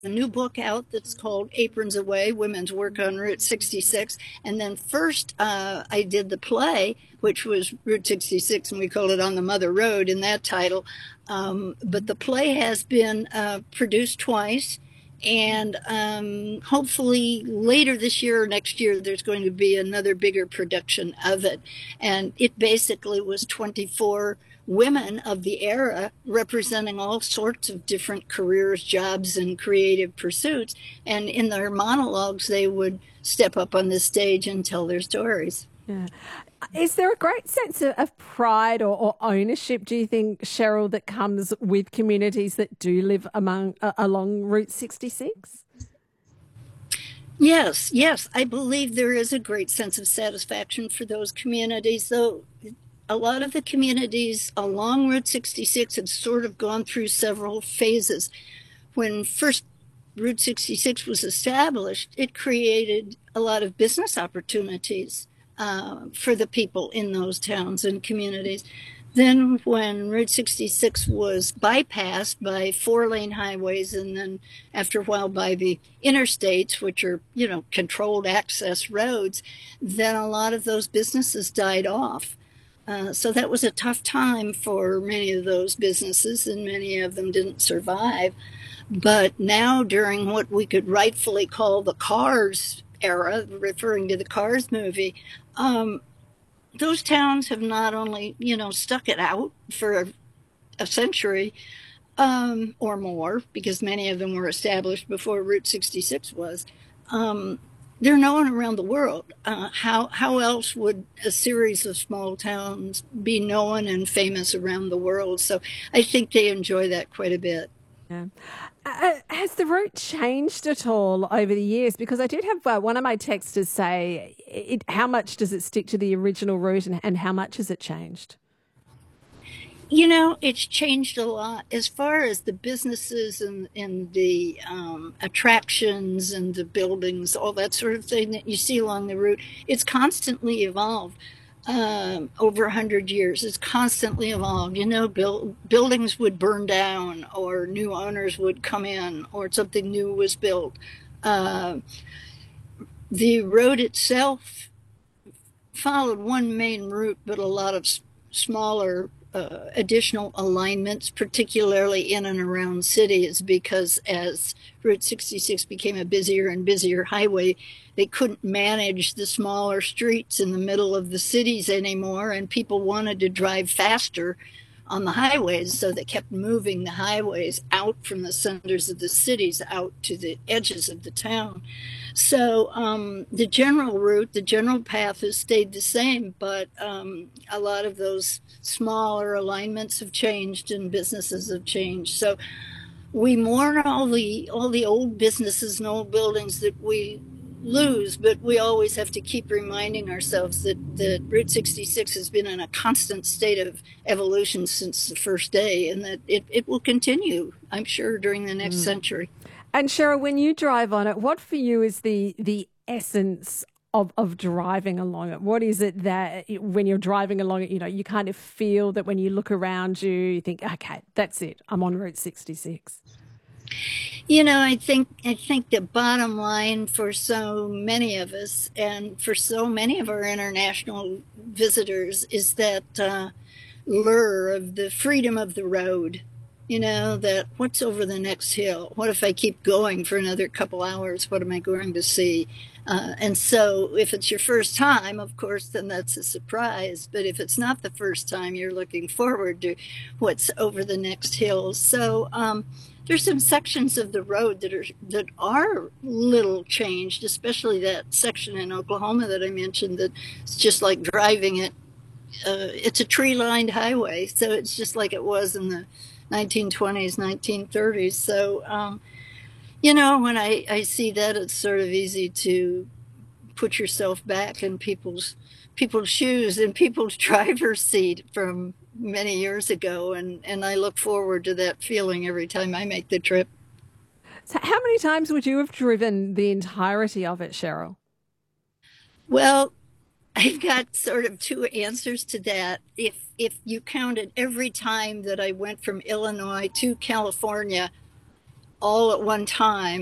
a new book out that's called Aprons Away, Women's Work on Route 66. And then first I did the play, which was Route 66, and we called it On the Mother Road in that title. But the play has been produced twice. And hopefully later this year or next year, there's going to be another bigger production of it. And it basically was 24 women of the era representing all sorts of different careers, jobs, and creative pursuits. And in their monologues, they would step up on the stage and tell their stories. Yeah. Is there a great sense of pride or ownership, do you think, Cheryl, that comes with communities that do live along Route 66? Yes, yes, I believe there is a great sense of satisfaction for those communities, though a lot of the communities along Route 66 have sort of gone through several phases. When first Route 66 was established, it created a lot of business opportunities for the people in those towns and communities. Then, when Route 66 was bypassed by four-lane highways, and then after a while by the interstates, which are, controlled access roads, then a lot of those businesses died off. So that was a tough time for many of those businesses, and many of them didn't survive. But now, during what we could rightfully call the Cars era, referring to the Cars movie, um, those towns have not only, stuck it out for a century or more, because many of them were established before Route 66 was. Um, they're known around the world. How else would a series of small towns be known and famous around the world? So I think they enjoy that quite a bit. Yeah. Has the route changed at all over the years? Because I did have one of my texters say, how much does it stick to the original route and how much has it changed? It's changed a lot as far as the businesses and the attractions and the buildings, all that sort of thing that you see along the route. It's constantly evolved over 100 years. It's constantly evolved. Buildings would burn down, or new owners would come in, or something new was built. Uh, the road itself followed one main route, but a lot of smaller additional alignments, particularly in and around cities, because as Route 66 became a busier and busier highway, they couldn't manage the smaller streets in the middle of the cities anymore, and people wanted to drive faster on the highways, so they kept moving the highways out from the centers of the cities out to the edges of the town. So the general route, the general path has stayed the same, but a lot of those smaller alignments have changed and businesses have changed. So we mourn all the old businesses and old buildings that we lose, but we always have to keep reminding ourselves that Route 66 has been in a constant state of evolution since the first day, and that it will continue, I'm sure, during the next Mm. century. And Cheryl, when you drive on it, what for you is the essence of driving along it? What is it that when you're driving along it, you kind of feel that when you look around you, you think, okay, that's it. I'm on Route 66. I think the bottom line for so many of us, and for so many of our international visitors, is that lure of the freedom of the road. That what's over the next hill? What if I keep going for another couple hours? What am I going to see? And so, if it's your first time, of course, then that's a surprise. But if it's not the first time, you're looking forward to what's over the next hill. So, there's some sections of the road that are little changed, especially that section in Oklahoma that I mentioned. That it's just like driving it. It's a tree-lined highway, so it's just like it was in the 1920s, 1930s. So, when I see that, it's sort of easy to put yourself back in people's shoes and people's driver's seat from many years ago, and I look forward to that feeling every time I make the trip. So, how many times would you have driven the entirety of it, Cheryl? Well, I've got sort of two answers to that. If you counted every time that I went from Illinois to California, all at one time